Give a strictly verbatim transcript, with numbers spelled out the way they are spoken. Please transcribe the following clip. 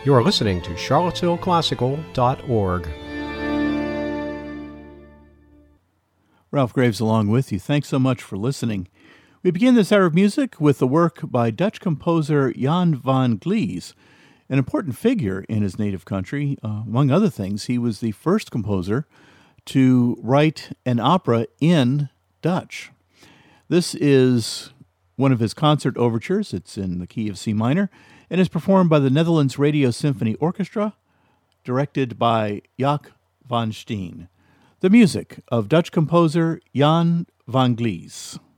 You are listening to charlottesville classical dot org. Ralph Graves along with you. Thanks so much for listening. We begin this hour of music with the work by Dutch composer Jan van Glees, an important figure in his native country. Uh, among other things, he was the first composer to write an opera in Dutch. This is one of his concert overtures. It's in the key of C minor and is performed by the Netherlands Radio Symphony Orchestra, directed by Jaak van Steen. The music of Dutch composer Jan van Glees.